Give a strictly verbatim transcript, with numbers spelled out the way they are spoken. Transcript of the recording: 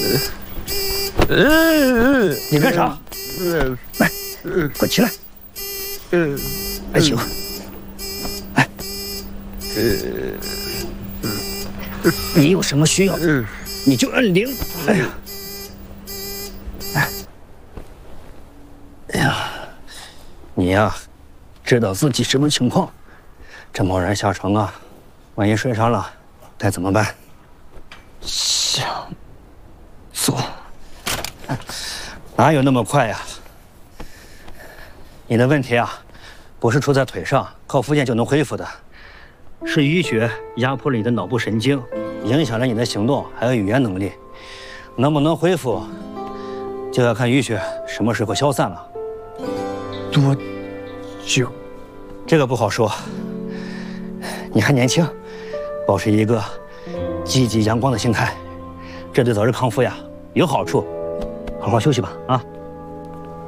你干啥？来，快起来！来，起来！来，你有什么需要，你就按铃。哎呀，哎，哎呀，你呀，知道自己什么情况？这贸然下床啊，万一摔伤了，该怎么办？向左。 哪有那么快呀？你的问题啊，不是出在腿上，靠复健就能恢复的，是淤血压迫了你的脑部神经，影响了你的行动还有语言能力。能不能恢复，就要看淤血什么时候消散了。 多久？ 这个不好说。你还年轻，保持一个积极阳光的心态，这对早日康复呀有好处。 好好休息吧，啊。